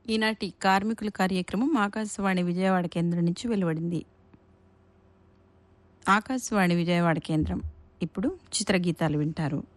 ఈనాటి కార్మికుల కార్యక్రమం ఆకాశవాణి విజయవాడ కేంద్రం నుంచి వెలువడింది. ఆకాశవాణి విజయవాడ కేంద్రం ఇప్పుడు చిత్రగీతాలు వింటారు.